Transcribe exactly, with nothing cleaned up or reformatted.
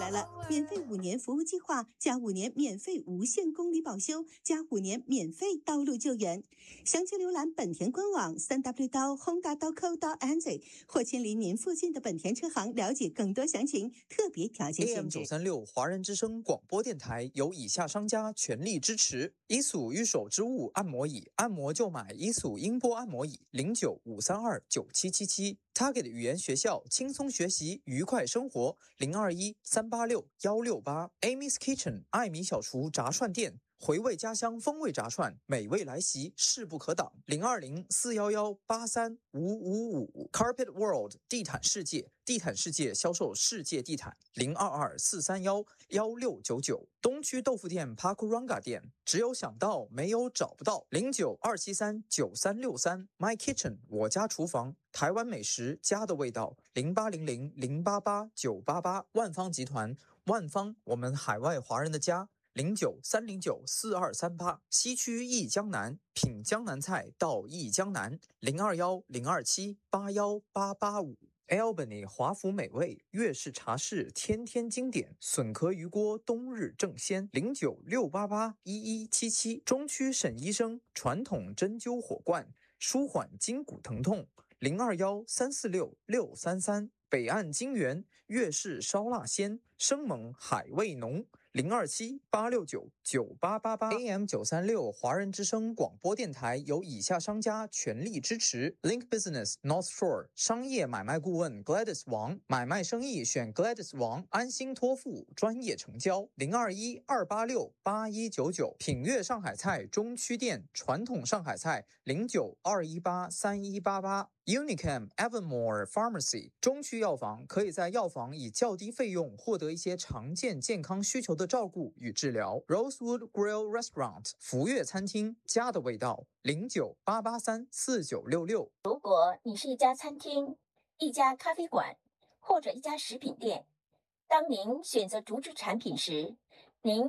来了，免费五年服务计划加五年免费无限公里保修加五年免费道路救援。详情浏览本田官网三 w 到 honda 到 co 到 n z 或亲临您附近的本田车行了解更多详情。特别条件限制。 A M 九三六华人之声广播电台由以下商家全力支持：伊索御手之物按摩椅，按摩就买伊索音波按摩椅，零九五三二九七七七。Target 语言学校，轻松学习，愉快生活，零二一三八六幺六八。Amy's Kitchen 艾米小厨炸串店。回味家乡风味炸串，美味来袭，势不可挡。零二零四幺幺八三五五五 Carpet World 地毯世界，地毯世界销售世界地毯。零二二四三幺幺六九九东区豆腐店 Pakuranga 店，只有想到没有找不到。零九二七三九三六三 My Kitchen 我家厨房，台湾美食家的味道。零八零零零八八九八八万方集团，万方我们海外华人的家。零九三零九四二三八西区益江南，品江南菜到益江南。零二幺零二七八幺八八五 Albany 华府美味粤式茶室，天天经典，笋壳鱼锅冬日正鲜。零九六八八一一七七中区沈医生传统针灸火罐，舒缓筋骨疼痛。零二幺三四六六三三北岸金源粤式烧腊鲜，生猛海味浓。零二七八六九九八八八 A M 九三六华人之声广播电台由以下商家全力支持 ：Link Business North Shore 商业买卖顾问 Gladys 王，买卖生意选 Gladys 王，安心托付，专业成交。零二一二八六八一九九品悦上海菜中区店，传统上海菜零九二一八三一八八。Unicam Evermore Pharmacy 中区药房，可以在药房以较低费用获得一些常见健康需求的照顾与治疗。Rosewood Grill Restaurant 福悦餐厅，家的味道。零九八八三四九六六。 如果你是一家餐厅、一家咖啡馆或者一家食品店，当您选择竹制产品时，您